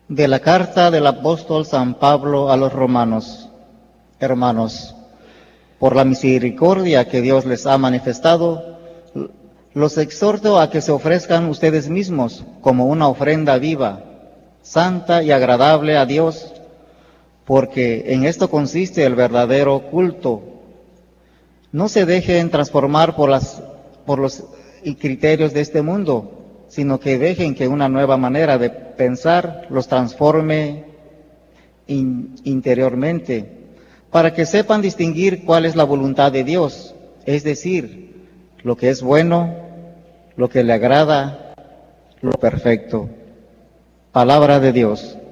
De la carta del apóstol San Pablo a los romanos. Hermanos, por la misericordia que Dios les ha manifestado, los exhorto a que se ofrezcan ustedes mismos como una ofrenda viva, santa y agradable a Dios, porque en esto consiste el verdadero culto. No se dejen transformar por los criterios de este mundo, sino que dejen que una nueva manera de pensar los transforme interiormente, para que sepan distinguir cuál es la voluntad de Dios, es decir, lo que es bueno, lo que le agrada, lo perfecto. Palabra de Dios.